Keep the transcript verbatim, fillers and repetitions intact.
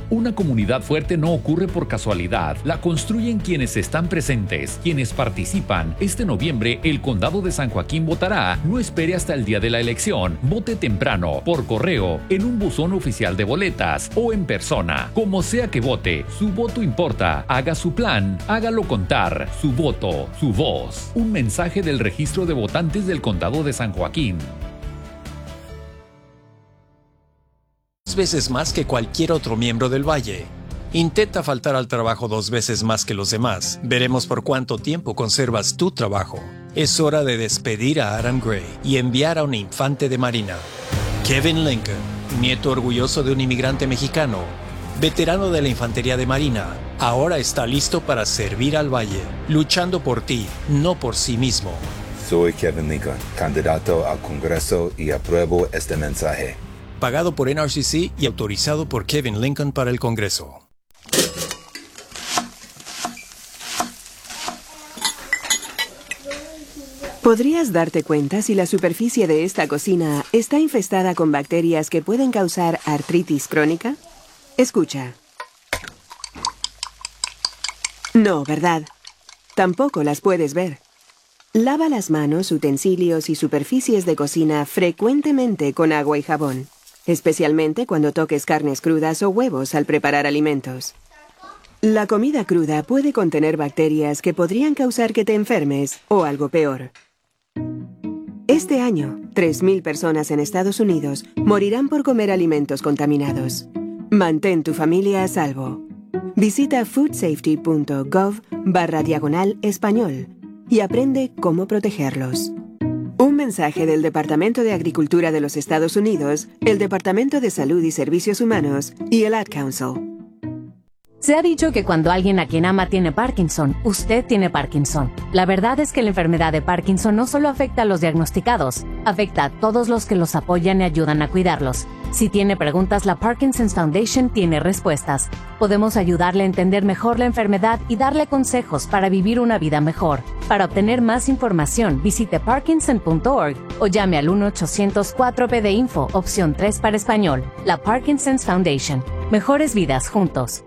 Una comunidad fuerte no ocurre por casualidad, la construyen quienes están presentes, quienes participan. Este noviembre, el Condado de San Joaquín votará. No espere hasta el día de la elección. Vote temprano, por correo, en un buzón oficial de boletas o en persona. Como sea que vote, su voto importa. Haga su plan, hágalo contar. Su voto, su voz. Un mensaje del Registro de Votantes del Condado de San Joaquín. Dos veces más que cualquier otro miembro del Valle. Intenta faltar al trabajo dos veces más que los demás. Veremos por cuánto tiempo conservas tu trabajo. Es hora de despedir a Adam Gray y enviar a un infante de marina. Kevin Lincoln, nieto orgulloso de un inmigrante mexicano, veterano de la infantería de marina, ahora está listo para servir al Valle, luchando por ti, no por sí mismo. Soy Kevin Lincoln, candidato al Congreso, y apruebo este mensaje. Pagado por N R C C y autorizado por Kevin Lincoln para el Congreso. ¿Podrías darte cuenta si la superficie de esta cocina está infestada con bacterias que pueden causar artritis crónica? Escucha. No, ¿verdad? Tampoco las puedes ver. Lava las manos, utensilios y superficies de cocina frecuentemente con agua y jabón, especialmente cuando toques carnes crudas o huevos al preparar alimentos. La comida cruda puede contener bacterias que podrían causar que te enfermes o algo peor. Este año, tres mil personas en Estados Unidos morirán por comer alimentos contaminados. Mantén tu familia a salvo. Visita foodsafety.gov barra diagonal español y aprende cómo protegerlos. Un mensaje del Departamento de Agricultura de los Estados Unidos, el Departamento de Salud y Servicios Humanos y el Ad Council. Se ha dicho que cuando alguien a quien ama tiene Parkinson, usted tiene Parkinson. La verdad es que la enfermedad de Parkinson no solo afecta a los diagnosticados, afecta a todos los que los apoyan y ayudan a cuidarlos. Si tiene preguntas, la Parkinson's Foundation tiene respuestas. Podemos ayudarle a entender mejor la enfermedad y darle consejos para vivir una vida mejor. Para obtener más información, visite parkinson punto org o llame al uno ochocientos cuatro P D Info, opción tres para español. La Parkinson's Foundation. Mejores vidas juntos.